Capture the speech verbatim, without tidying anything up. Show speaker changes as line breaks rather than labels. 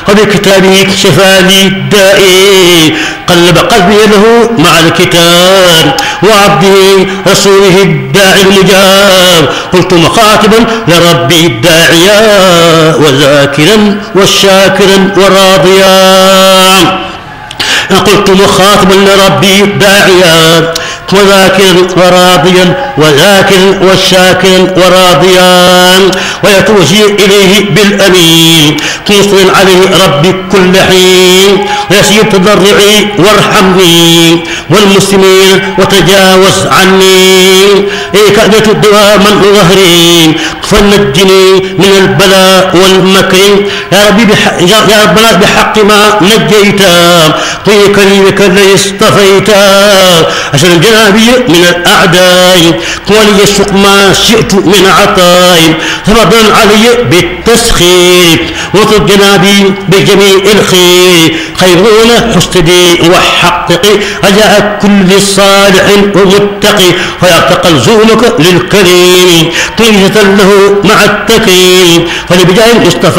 وبكتابه شفى لي دائي قلب قلبي له مع الكتاب وعبده رسوله الداعي المجاب قلت مخاطبا لربي الداعيا وذاكرا والشاكرا وراضيا قلت مخاطبا لربي الداعيا وذاكرا وراضيا وذاكرا والشاكرا وراضيا ويتوجه إليه بالأمين مصر عليه ربي كل حين ويسير تضرعي وارحمني والمسلمين وتجاوز عني كأدة دواما ظهري فنجني من البلاء والمكر يا ربي بحق يا ربنا بحق ما نجيتا في كريمك الذي اصطفيتا عشان جنابي من الأعداء ولي السوق ما شئت من عطاء تفضل علي بالتسخير وطب جنابي بجميع الخير خيرون حسدي وحققي رجاء كل صالح ومتقي فيعتقل زونك للكريم قيمة له مع التكريم فلبجاه المصطفى